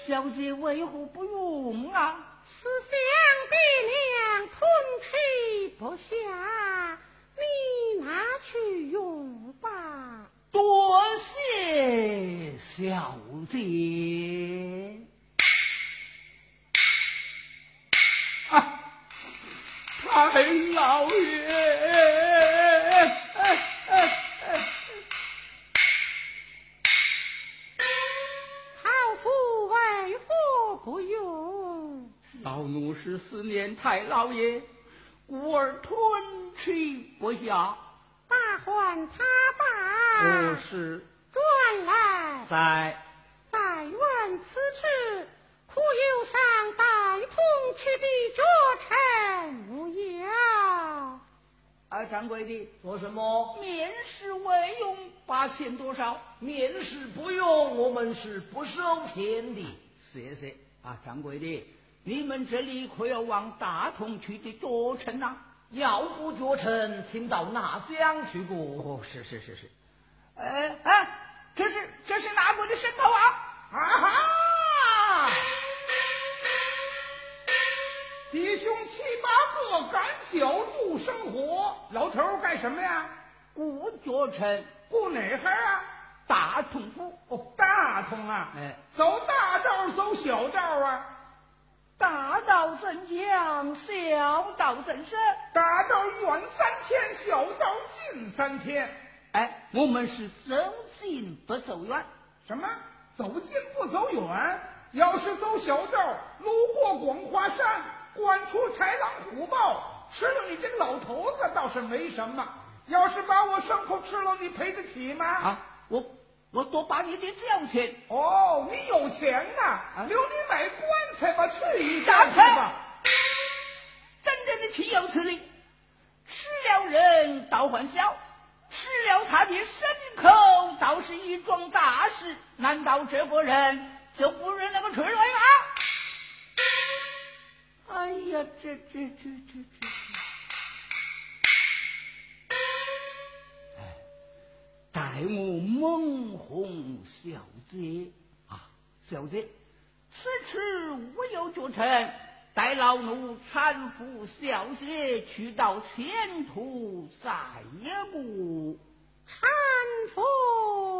小姐为何不用啊？ 思想爹娘吞吃不下，你拿去用吧。 多谢小姐。太老爷， 曹夫为何不用？ 老奴是思念太老爷，故而吞吃不下。 大唤他吧。 是。 转来。 再问此事，可有上代同去的绝臣无有？ 掌柜的， 做什么？ 面试未用，把钱多少？ 面试不用，我们是不收钱的。 谢谢掌柜的，你们这里可要往大同去的绝臣呐？ 要不绝臣，请到哪乡去过？ 是。这是哪国的神头啊？ 哈！弟兄七八个赶酒度生活，老头儿干什么呀？ 顾绝臣。 顾哪哈啊？ 大同府。 大同啊！走大道走小道啊？ 大道怎讲，小道怎生？ 大道远3天，小道近3天。 我们是走近不走远。 什么？走近不走远？要是走小道，路过广华山，关出豺狼虎豹，吃了你这个老头子倒是没什么。要是把我牲口吃了，你赔得起吗？ 我多把你的交钱。 你有钱呐？留你买棺材吧，去一大去吧。 真正的岂有此理！吃了人倒还小，吃了他的牲口倒是一桩大事。难道这个人就不认那个吃人吗？哎呀，这。待我蒙哄小姐小姐，此事无有绝臣，待老奴搀扶小姐去到前途再过。 搀扶